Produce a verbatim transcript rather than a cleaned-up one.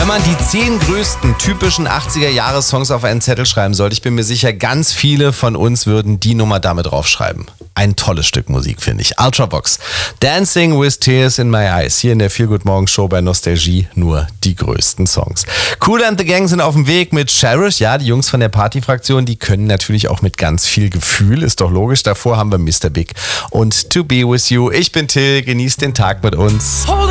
Wenn man die zehn größten typischen achtziger-Jahres-Songs auf einen Zettel schreiben sollte, ich bin mir sicher, ganz viele von uns würden die Nummer damit draufschreiben. Ein tolles Stück Musik, finde ich. Ultravox. Dancing with Tears in My Eyes. Hier in der Feel Good Morning Show bei Nostalgie nur die größten Songs. Kool and the Gang sind auf dem Weg mit Cherish. Ja, die Jungs von der Partyfraktion, die können natürlich auch mit ganz viel Gefühl. Ist doch logisch. Davor haben wir Mister Big und To Be With You. Ich bin Till. Genießt den Tag mit uns. Hold